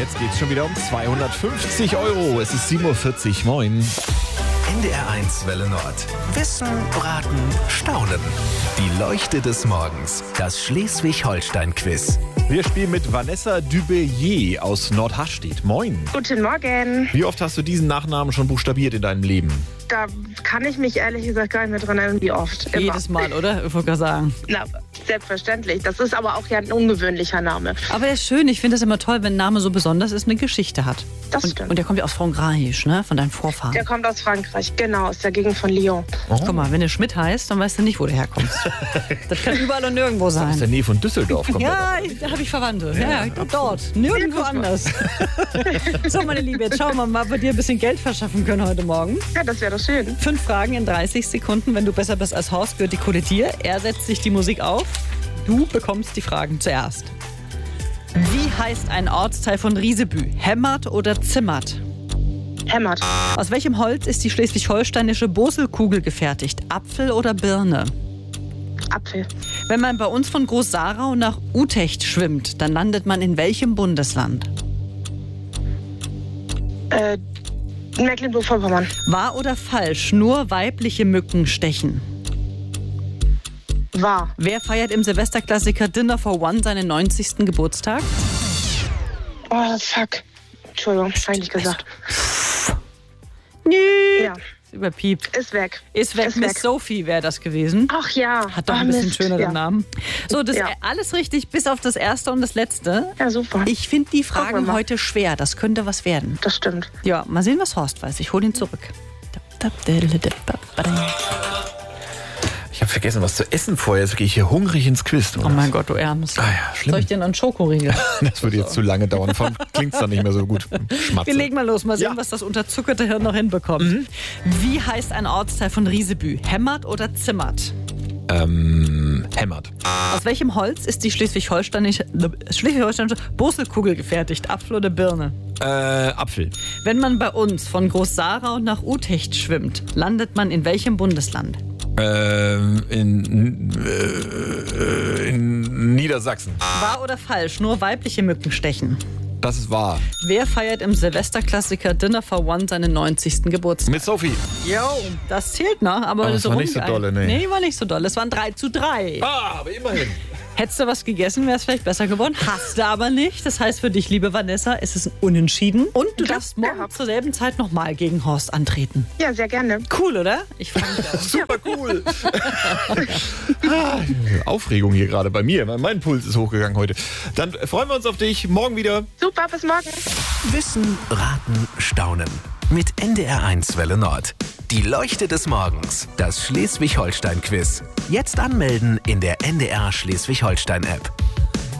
Jetzt geht's schon wieder um 250 Euro. Es ist 7.40 Uhr. Moin. NDR1 Welle Nord. Wissen, Raten, Staunen. Die Leuchte des Morgens. Das Schleswig-Holstein-Quiz. Wir spielen mit Vanessa Dubelier aus Nordharstedt. Moin. Guten Morgen. Wie oft hast du diesen Nachnamen schon buchstabiert in deinem Leben? Da kann ich mich ehrlich gesagt gar nicht mehr dran erinnern, wie oft. Immer. Jedes Mal, oder? Ich wollte gerade sagen. Na, selbstverständlich. Das ist aber auch ja ein ungewöhnlicher Name. Aber er ist schön. Ich finde es immer toll, wenn ein Name so besonders ist, eine Geschichte hat. Das stimmt. Und der kommt ja aus Frankreich, ne? Von deinen Vorfahren. Der kommt aus Frankreich, genau, aus der Gegend von Lyon. Oh. Guck mal, wenn du Schmidt heißt, dann weißt du nicht, wo du herkommst. Das kann überall und nirgendwo Aus sein. der Nähe von Düsseldorf kommt Ja, da habe ich Verwandte. Ja, dort. Nirgendwo anders. So, meine Liebe, jetzt schauen wir mal, ob wir dir ein bisschen Geld verschaffen können heute Morgen. Ja, das wäre doch schön. 5 Fragen in 30 Sekunden. Wenn du besser bist als Horst, gehört die Kohle dir. Er setzt sich die Musik auf. Du bekommst die Fragen zuerst. Wie heißt ein Ortsteil von Riesebü? Hemmert oder Zimmert? Hämmert. Aus welchem Holz ist die schleswig-holsteinische Boselkugel gefertigt? Apfel oder Birne? Apfel. Wenn man bei uns von Groß-Sarau nach Utecht schwimmt, dann landet man in welchem Bundesland? Mecklenburg-Vorpommern. Wahr oder falsch? Nur weibliche Mücken stechen. Wahr. Wer feiert im Silvesterklassiker Dinner for One seinen 90. Geburtstag? Oh, fuck. Entschuldigung, eigentlich gesagt. Nö. Ja, Ist überpiept. ist weg. Ist weg. Ist Miss weg. Sophie wäre das gewesen. Ach ja. Hat doch ein bisschen Mist. schöneren Ja. Namen. So, das Ja. alles richtig, bis auf das erste und das letzte. Ja, super. Ich finde die Gucken wir Fragen mal. heute schwer. Das könnte was werden. Das stimmt. Ja, mal sehen, was Horst weiß. Ich hole ihn zurück. Ich habe vergessen, was zu essen vorher. Jetzt gehe ich hier hungrig ins Quiz. Oh mein Gott, du Ärmst. Ah ja, schlimm. Soll ich dir noch einen Schokoriegel? Das würde jetzt zu lange dauern. Vor allem klingt es dann nicht mehr so gut. Schmatze. Wir legen mal los, mal sehen, Ja. was das unterzuckerte Hirn noch hinbekommt. Wie heißt ein Ortsteil von Riesebü? Hemmert oder Zimmert? Hämmert. Aus welchem Holz ist die schleswig-holsteinische Boselkugel gefertigt? Apfel oder Birne? Apfel. Wenn man bei uns von Groß-Sarau nach Utecht schwimmt, landet man in welchem Bundesland? In Niedersachsen. Wahr oder falsch? Nur weibliche Mücken stechen. Das ist wahr. Wer feiert im Silvesterklassiker Dinner for One seinen 90. Geburtstag? Mit Sophie. Jo, das zählt noch, aber das so war nicht so rumgeeilt. dolle, nee. Nee, war nicht so doll. Es waren 3:3. Ah, aber immerhin. Hättest du was gegessen, wäre es vielleicht besser geworden. Hast du aber nicht. Das heißt für dich, liebe Vanessa, ist es ein Unentschieden. Und du darfst morgen gehabt. zur selben Zeit nochmal gegen Horst antreten. Ja, sehr gerne. Cool, oder? Ich freue mich auch. Super cool. Aufregung hier gerade bei mir. Mein Puls ist hochgegangen heute. Dann freuen wir uns auf dich. Morgen wieder. Super, bis morgen. Wissen, Raten, Staunen. Mit NDR1 Welle Nord. Die Leuchte des Morgens. Das Schleswig-Holstein-Quiz. Jetzt anmelden in der NDR Schleswig-Holstein-App.